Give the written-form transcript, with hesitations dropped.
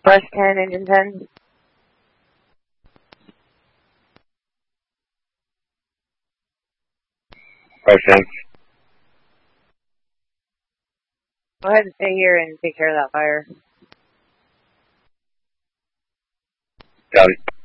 West 10, engine 10. West 10. Go ahead and stay here and take care of that fire. Got it.